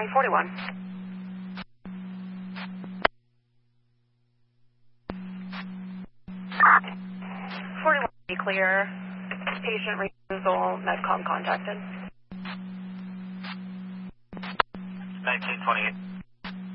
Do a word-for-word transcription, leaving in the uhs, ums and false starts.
County forty-one. forty-one, be clear. Patient refusal, Medcom contacted. nineteen twenty-eight.